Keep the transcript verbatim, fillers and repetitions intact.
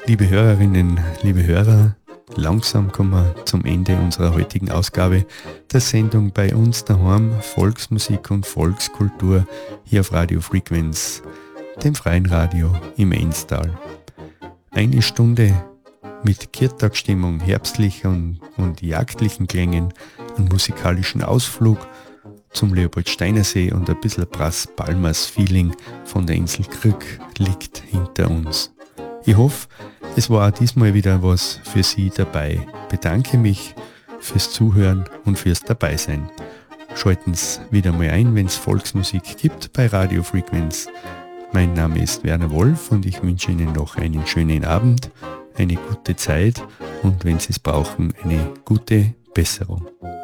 Liebe Hörerinnen, liebe Hörer, langsam kommen wir zum Ende unserer heutigen Ausgabe der Sendung bei uns daheim Volksmusik und Volkskultur hier auf Radio Frequenz, dem freien Radio im Enstal. Eine Stunde mit Kirtagsstimmung, herbstlichen und jagdlichen Klängen, einen musikalischen Ausflug zum Leopold-Steiner-See und ein bisschen Brass Palmas Feeling von der Insel Krk liegt hinter uns. Ich hoffe, es war auch diesmal wieder was für Sie dabei. Bedanke mich fürs Zuhören und fürs Dabeisein. Schalten Sie wieder mal ein, wenn es Volksmusik gibt bei Radio Frequenz. Mein Name ist Werner Wolf und ich wünsche Ihnen noch einen schönen Abend, eine gute Zeit und wenn Sie es brauchen, eine gute Besserung.